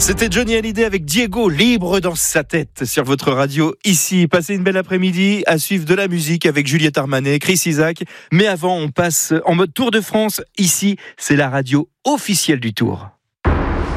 C'était Johnny Hallyday avec Diego, libre dans sa tête sur votre radio ici. Passez une belle après-midi à suivre de la musique avec Juliette Armanet, Chris Isaak. Mais avant, on passe en mode Tour de France. Ici, c'est la radio officielle du Tour.